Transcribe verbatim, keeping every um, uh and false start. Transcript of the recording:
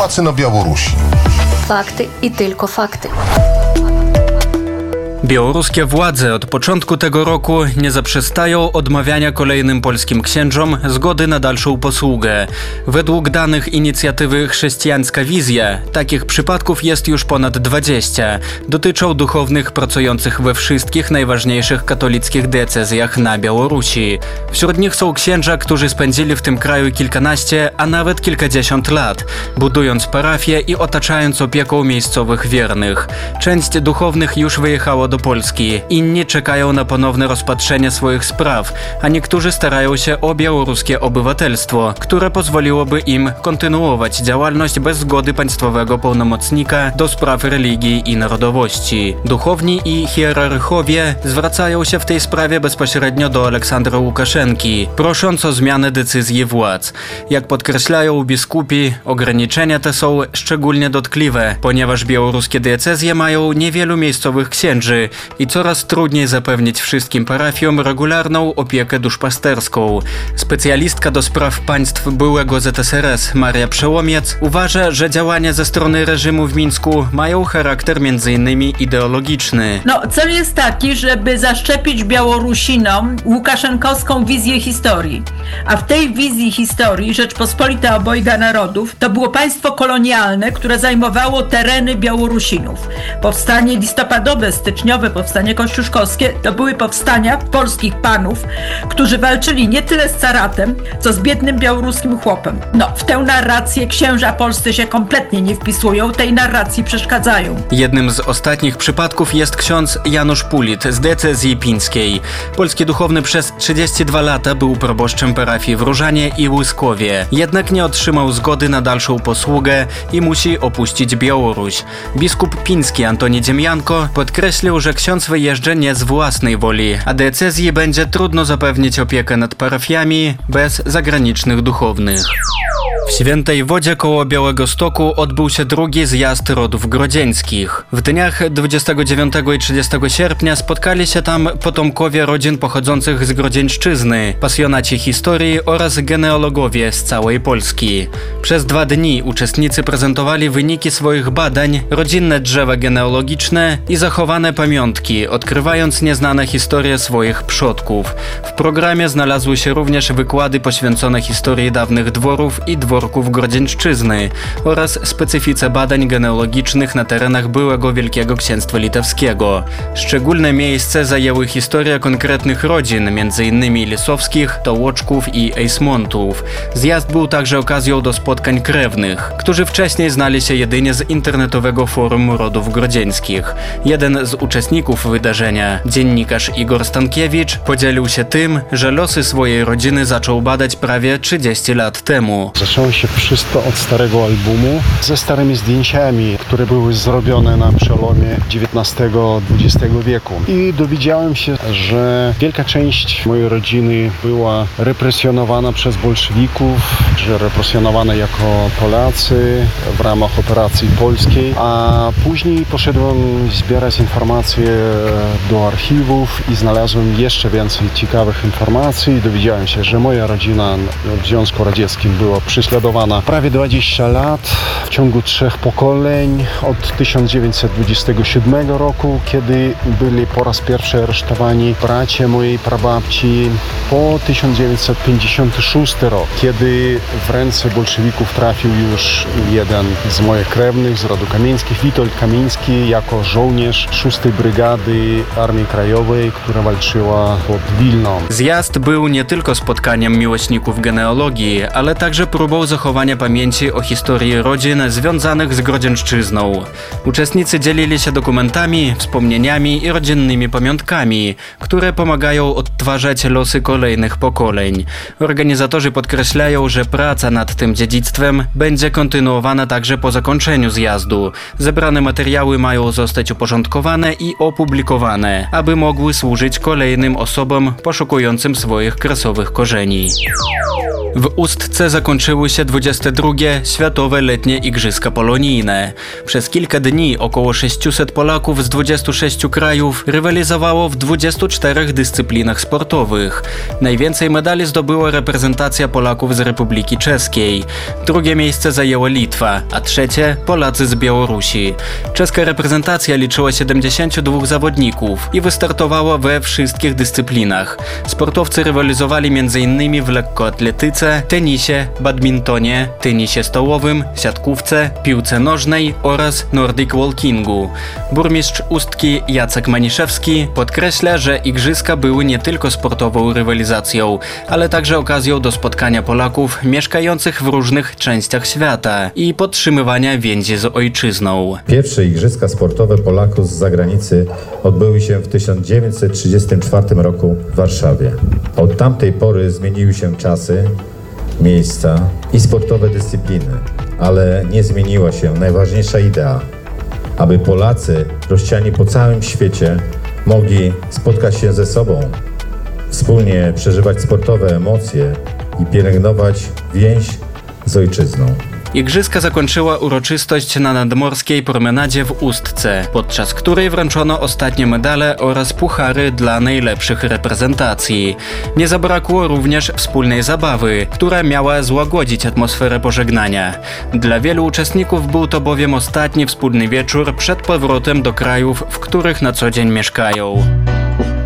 pałacy na Białorusi. Fakty i tylko fakty. Białoruskie władze od początku tego roku nie zaprzestają odmawiania kolejnym polskim księżom zgody na dalszą posługę. Według danych inicjatywy Chrześcijańska Wizja takich przypadków jest już ponad dwadzieścia. Dotyczą duchownych pracujących we wszystkich najważniejszych katolickich diecezjach na Białorusi. Wśród nich są księża, którzy spędzili w tym kraju kilkanaście, a nawet kilkadziesiąt lat, budując parafie i otaczając opieką miejscowych wiernych. Część duchownych już wyjechało do Polski. Inni czekają na ponowne rozpatrzenie swoich spraw, a niektórzy starają się o białoruskie obywatelstwo, które pozwoliłoby im kontynuować działalność bez zgody państwowego pełnomocnika do spraw religii i narodowości. Duchowni i hierarchowie zwracają się w tej sprawie bezpośrednio do Aleksandra Łukaszenki, prosząc o zmianę decyzji władz. Jak podkreślają biskupi, ograniczenia te są szczególnie dotkliwe, ponieważ białoruskie diecezje mają niewielu miejscowych księży i coraz trudniej zapewnić wszystkim parafiom regularną opiekę duszpasterską. Specjalistka do spraw państw byłego Z S R S Maria Przełomiec uważa, że działania ze strony reżimu w Mińsku mają charakter między innymi ideologiczny. No, cel jest taki, żeby zaszczepić Białorusinom łukaszenkowską wizję historii. A w tej wizji historii Rzeczpospolita Obojga Narodów to było państwo kolonialne, które zajmowało tereny Białorusinów. Powstanie listopadowe, styczniowe, powstanie kościuszkowskie to były powstania polskich panów, którzy walczyli nie tyle z caratem, co z biednym białoruskim chłopem. No, w tę narrację księża polscy się kompletnie nie wpisują, tej narracji przeszkadzają. Jednym z ostatnich przypadków jest ksiądz Janusz Pulit z diecezji pińskiej. Polski duchowny przez trzydzieści dwa lata był proboszczem parafii w Różanie i Łyskowie. Jednak nie otrzymał zgody na dalszą posługę i musi opuścić Białoruś. Biskup piński Antoni Dziemianko podkreślił, że ksiądz wyjeżdża nie z własnej woli, a diecezji będzie trudno zapewnić opiekę nad parafiami bez zagranicznych duchownych. W Świętej Wodzie koło Białegostoku odbył się drugi zjazd rodów grodzieńskich. W dniach dwudziestego dziewiątego i trzydziestego sierpnia spotkali się tam potomkowie rodzin pochodzących z Grodzieńszczyzny, pasjonaci historii oraz genealogowie z całej Polski. Przez dwa dni uczestnicy prezentowali wyniki swoich badań, rodzinne drzewa genealogiczne i zachowane pamiątki, odkrywając nieznane historie swoich przodków. W programie znalazły się również wykłady poświęcone historii dawnych dworów i dworków Grodzieńszczyzny oraz specyfice badań genealogicznych na terenach byłego Wielkiego Księstwa Litewskiego. Szczególne miejsce zajęły historie konkretnych rodzin, między innymi Lisowskich, Tołoczków i Ejsmontów. Zjazd był także okazją do spotkań krewnych, którzy wcześniej znali się jedynie z internetowego forum rodów grodzieńskich. Jeden z uczestników wydarzenia, dziennikarz Igor Stankiewicz, podzielił się tym, że losy swojej rodziny zaczął badać prawie trzydzieści lat temu. Zaczęło się wszystko od starego albumu ze starymi zdjęciami, które były zrobione na przełomie dziewiętnastego i dwudziestego wieku. I dowiedziałem się, że wielka część mojej rodziny była represjonowana przez bolszewików, że represjonowana jako Polacy w ramach operacji polskiej, a później poszedłem zbierać informacje do archiwów i znalazłem jeszcze więcej ciekawych informacji. Dowiedziałem się, że moja rodzina w Związku Radzieckim była prześladowana prawie dwadzieścia lat w ciągu trzech pokoleń od tysiąc dziewięćset dwudziestego siódmego roku, kiedy byli po raz pierwszy aresztowani bracia mojej prababci, po tysiąc dziewięćset pięćdziesiąty szósty rok, kiedy w ręce bolszewików trafił już jeden z moich krewnych z rodu Kamieńskich, Witold Kamiński, jako żołnierz szóstej Brygady Armii Krajowej, która walczyła pod Wilną. Zjazd był nie tylko spotkaniem miłośników genealogii, ale także próbą zachowania pamięci o historii rodzin związanych z Grodzieńszczyzną. Uczestnicy dzielili się dokumentami, wspomnieniami i rodzinnymi pamiątkami, które pomagają odtwarzać losy kolejnych pokoleń. Organizatorzy podkreślają, że praca nad tym dziedzictwem będzie kontynuowana także po zakończeniu zjazdu. Zebrane materiały mają zostać uporządkowane i opublikowane, aby mogły służyć kolejnym osobom poszukującym swoich kresowych korzeni. W Ustce zakończyły się dwudzieste drugie Światowe Letnie Igrzyska Polonijne. Przez kilka dni około sześciuset Polaków z dwudziestu sześciu krajów rywalizowało w dwudziestu czterech dyscyplinach sportowych. Najwięcej medali zdobyła reprezentacja Polaków z Republiki Czeskiej. Drugie miejsce zajęła Litwa, a trzecie Polacy z Białorusi. Czeska reprezentacja liczyła siedemdziesięciu dwóch zawodników i wystartowała we wszystkich dyscyplinach. Sportowcy rywalizowali między innymi w lekkoatletyce, tenisie, badmintonie, tenisie stołowym, siatkówce, piłce nożnej oraz nordic walkingu. Burmistrz Ustki Jacek Maniszewski podkreśla, że igrzyska były nie tylko sportową rywalizacją, ale także okazją do spotkania Polaków mieszkających w różnych częściach świata i podtrzymywania więzi z ojczyzną. Pierwsze igrzyska sportowe Polaków z zagranicy odbyły się w tysiąc dziewięćset trzydziestym czwartym roku w Warszawie. Od tamtej pory zmieniły się czasy, miejsca i sportowe dyscypliny, ale nie zmieniła się najważniejsza idea, aby Polacy rozsiani po całym świecie mogli spotkać się ze sobą, wspólnie przeżywać sportowe emocje i pielęgnować więź z ojczyzną. Igrzyska zakończyła uroczystość na nadmorskiej promenadzie w Ustce, podczas której wręczono ostatnie medale oraz puchary dla najlepszych reprezentacji. Nie zabrakło również wspólnej zabawy, która miała złagodzić atmosferę pożegnania. Dla wielu uczestników był to bowiem ostatni wspólny wieczór przed powrotem do krajów, w których na co dzień mieszkają.